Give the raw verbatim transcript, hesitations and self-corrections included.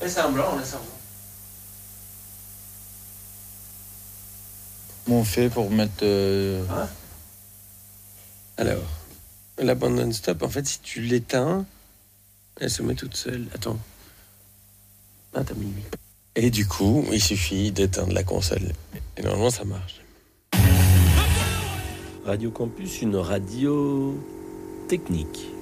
Laisse un blanc, laisse un blanc. Comment on fait pour mettre... Euh... Hein? Alors, la bande non-stop, en fait, si tu l'éteins, elle se met toute seule. Attends. Ah, t'as mis. Et du coup, il suffit d'éteindre la console. Et normalement, ça marche. Radio Campus, une radio technique.